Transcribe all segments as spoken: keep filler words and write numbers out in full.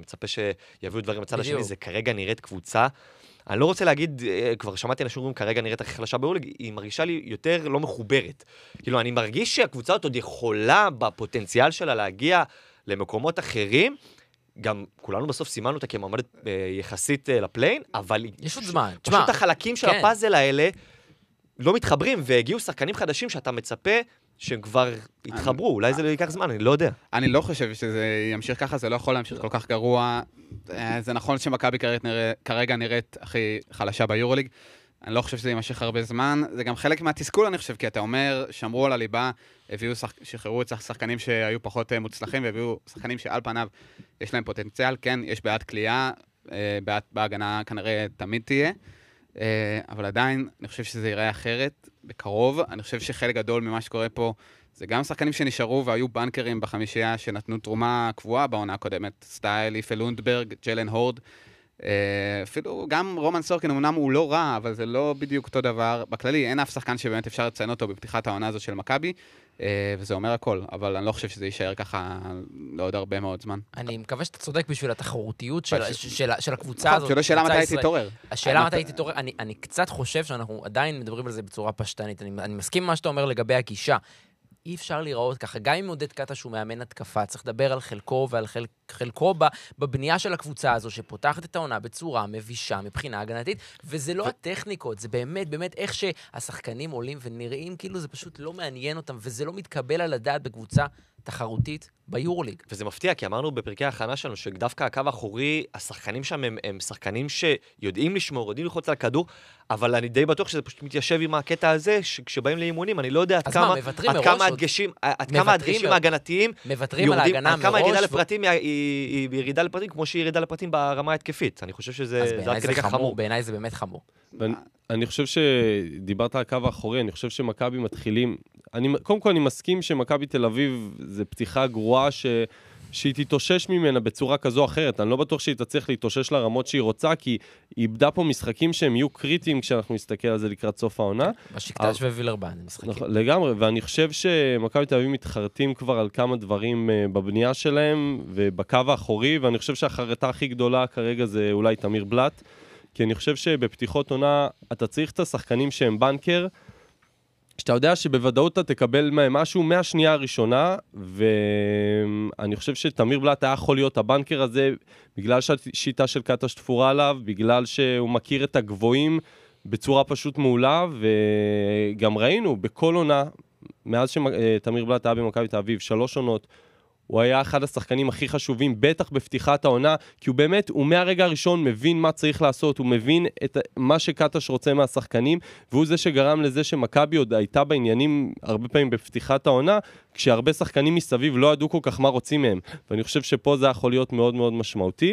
מצפה שיביאו דברים בצד השני, זה כרגע נראית קבוצה. אני לא רוצה להגיד, כבר שמעתי אנשים אומרים, כרגע נראית הכי חלשה ביורוליג, היא מרגישה לי יותר לא מחוברת. כאילו, אני מרגיש שהקבוצה עוד יכולה בפוטנציאל שלה להגיע למקומות אחרים, גם כולנו בסוף סימנו אותה כמעמדת יחסית לפליין, אבל יש עוד זמן. פשוט החלקים של הפאזל האלה לא מתחברים, והגיעו שחקנים חדשים שאתה מצפה שהם כבר התחברו, אולי זה לא ייקח זמן, אני לא יודע. אני לא חושב שזה ימשיך ככה, זה לא יכול להמשיך כל כך גרוע. זה נכון שמכבי כרגע נראית הכי חלשה ביורוליג, אני לא חושב שזה יימשך הרבה זמן, זה גם חלק מהתסכול, אני חושב, כי אתה אומר, שמרו על הליבה, הביאו, שחררו את שחקנים שהיו פחות מוצלחים, והביאו שחקנים שעל פניו יש להם פוטנציאל, כן, יש בעד קליעה, בעד בהגנה כנראה תמיד תהיה, אבל עדיין אני חושב שזה ייראה אחרת בקרוב. אני חושב שחלק גדול ממה שקורה פה זה גם שחקנים שנשארו והיו בנקרים בחמישייה שנתנו תרומה קבועה בעונה הקודמת, סטייל, איפה לונדברג, ג'לן הורד, אפילו גם רומן סורקין, אמנם הוא לא רע, אבל זה לא בדיוק אותו דבר. בכללי אין אף שחקן שבאמת אפשר לציין אותו בפתיחת העונה הזו של מכבי, וזה אומר הכל, אבל אני לא חושב שזה יישאר ככה לעוד הרבה מאוד זמן. אני מקווה שאתה צודק בשביל התחרותיות של הקבוצה הזאת. שלא שאלה מתי היא תתעורר. השאלה מתי היא תתעורר, אני קצת חושב שאנחנו עדיין מדברים על זה בצורה פשטנית. אני מסכים מה שאתה אומר לגבי הגישה. אי אפשר לראות ככה, גם אם עודד קטע שהוא מאמן התקפה, צריך לדבר על חלקו ועל חלק, חלקו בבנייה של הקבוצה הזו, שפותחת את העונה בצורה מבישה מבחינה הגנתית, וזה לא הטכניקות, זה באמת, באמת איך שהשחקנים עולים ונראים כאילו זה פשוט לא מעניין אותם, וזה לא מתקבל על הדעת בקבוצה תחרותית ביורוליג. וזה מפתיע, כי אמרנו בפרקי ההכנה שלנו, שדווקא הקו האחורי, השחקנים שם הם, הם שחקנים שיודעים לשמור, יודעים ללחוץ על כדור, אבל אני די בטוח שזה פשוט מתיישב עם הקטע הזה, שכשבאים לאימונים, אני לא יודע עד כמה, עד כמה הדגשים, עד כמה הדגשים ההגנתיים, מוותרים על ההגנה מראש. עד כמה ירידה לפרטים היא ירידה לפרטים, כמו שהיא ירידה לפרטים ברמה התקפית. אני חושב שזה עד כדי כך חמור. בעיניי זה באמת חמור. אני חושב שדיברת על הקו האחורי, אני חושב שמכבי מתחילים, אני, קודם כל אני מסכים שמכבי תל אביב זה פתיחה גרועה ש, שהיא תתאושש ממנה בצורה כזו או אחרת, אני לא בטוח שהיא תצליח להתאושש לרמות שהיא רוצה, כי היא איבדה פה משחקים שהם יהיו קריטיים כשאנחנו נסתכל על זה לקראת סוף העונה. בשקטש ווילרבן, משחקים. לגמרי, ואני חושב שמכבי תל אביב מתחרטים כבר על כמה דברים בבנייה שלהם, ובקו האחורי, ואני חושב שהחרטה הכי גדולה כרגע זה אולי תמיר בלט, כי אני חושב שבפתיחות עונה אתה צריך את השחקנים שהם בנקר, שאתה יודע שבוודאות אתה תקבל מהם משהו מהשנייה הראשונה, ואני חושב שתמיר בלט היה יכול להיות הבנקר הזה, בגלל שהשיטה של קטש תפורה עליו, בגלל שהוא מכיר את הגבוהים בצורה פשוט מעולה, וגם ראינו בכל עונה, מאז שתמיר בלט היה במכבי תל אביב, שלוש עונות, הוא היה אחד השחקנים הכי חשובים, בטח בפתיחת העונה, כי הוא באמת, הוא מהרגע הראשון מבין מה צריך לעשות, הוא מבין את מה שקטש רוצה מהשחקנים, והוא זה שגרם לזה שמכבי עוד הייתה בעניינים הרבה פעמים בפתיחת העונה, כשהרבה שחקנים מסביב לא ידעו כל כך מה רוצים מהם, ואני חושב שפה זה יכול להיות מאוד מאוד משמעותי,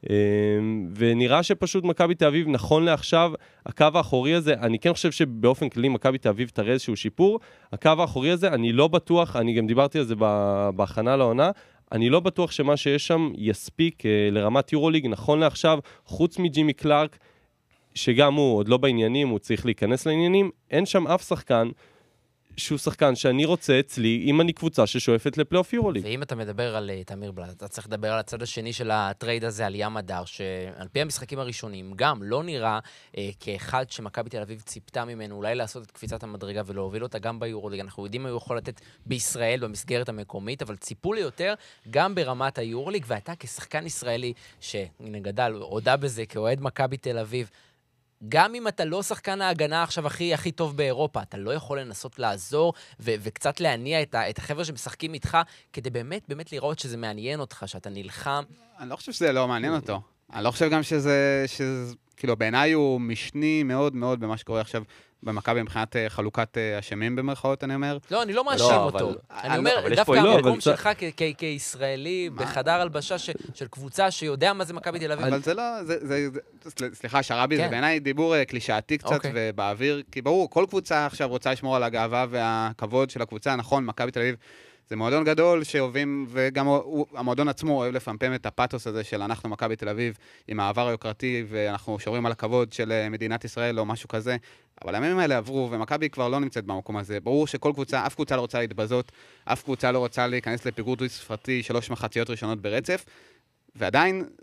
ונראה שפשוט מכבי תל אביב נכון לעכשיו, הקו האחורי הזה, אני כן חושב שבאופן כללי מכבי תל אביב תראה איזשהו שיפור, הקו האחורי הזה, אני לא בטוח, אני גם דיברתי על זה בהכנה לעונה, אני לא בטוח שמה שיש שם יספיק לרמת יורוליג, נכון לעכשיו, חוץ מג'ימי קלארק, שגם הוא עוד לא בעניינים, הוא צריך להיכנס לעניינים, אין שם אף שחקן, שהוא שחקן שאני רוצה אצלי, אם אני קבוצה ששואפת לפלייאוף יורוליג. ואם אתה מדבר על תמיר בלט, אתה צריך לדבר על הצד השני של הטרייד הזה, על ים הדר, שעל פי המשחקים הראשונים, גם לא נראה אה, כאחד שמכבי תל אביב ציפתה ממנו, אולי לעשות את קפיצת המדרגה ולהוביל אותה גם ביורוליג. אנחנו יודעים מה הוא יכול לתת בישראל, במסגרת המקומית, אבל ציפו לי יותר גם ברמת היורוליג, ואתה כשחקן ישראלי, שהנה גדל, הודע בזה כאוהד מכבי תל אביב, גם אם אתה לא שחקן ההגנה עכשיו הכי, הכי טוב באירופה, אתה לא יכול לנסות לעזור ו- וקצת להניע את, ה- את החבר'ה שמשחקים איתך, כדי באמת, באמת לראות שזה מעניין אותך, שאתה נלחם. אני לא חושב שזה לא מעניין אותו. אני לא חושב גם שזה, שזה כאילו, בעיניי הוא משני מאוד מאוד במה שקורה עכשיו במכבי מבחינת חלוקת אשמים במרכאות, אני אומר. לא, אני לא מאשים אותו. אני אומר, דווקא המקום שלך כישראלי, בחדר הלבשה של קבוצה שיודע מה זה מכבי תל אביב. אבל זה לא, סליחה, שרבי, זה בעיניי דיבור קלישאתי קצת ובאוויר, כי ברור, כל קבוצה עכשיו רוצה לשמור על הגאווה והכבוד של הקבוצה, נכון, מכבי תל אביב, זה מועדון גדול שאוהבים, וגם המועדון עצמו אוהב לפמפם את הפאטוס הזה של אנחנו מכבי תל אביב, עם העבר היוקרתי, ואנחנו שומרים על הכבוד של מדינת ישראל או משהו כזה, אבל הימים האלה עברו, ומכבי כבר לא נמצאת במקום הזה. ברור שכל קבוצה, אף קבוצה לא רוצה להתבזות, אף קבוצה לא רוצה להיכנס לפיגור דו ספרתי שלוש מחציות ראשונות ברצף, ועדיין